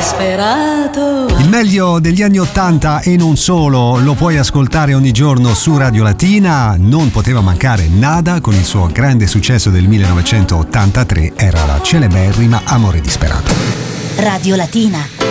disperato. Il meglio degli anni '80 e non solo lo puoi ascoltare ogni giorno su Radio Latina. Non poteva mancare Nada con il suo grande successo del 1983, era la celeberrima Amore disperato. Radio Latina.